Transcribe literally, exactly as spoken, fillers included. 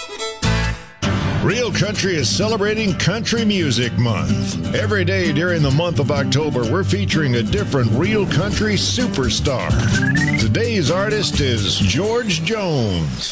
Real Country is celebrating Country Music Month. Every day during the month of October, we're featuring a different Real Country superstar. Today's artist is George Jones.